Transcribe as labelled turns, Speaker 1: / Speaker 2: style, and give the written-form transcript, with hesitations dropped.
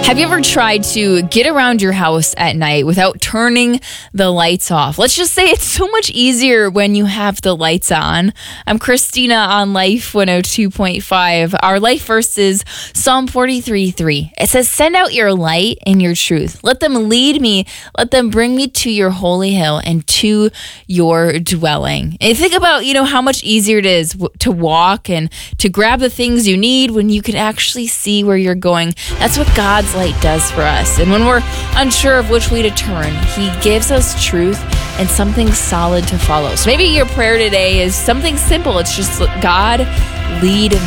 Speaker 1: Have you ever tried to get around your house at night without turning the lights off? Let's just say it's so much easier when you have the lights on. I'm Christina on Life 102.5. Our life verse is Psalm 43:3. It says, "Send out your light and your truth. Let them lead me. Let them bring me to your holy hill and to your dwelling." And think about, how much easier it is to walk and to grab the things you need when you can actually see where you're going. That's what God's light does for us. And when we're unsure of which way to turn, He gives us truth and something solid to follow. So maybe your prayer today is something simple. It's just, God, lead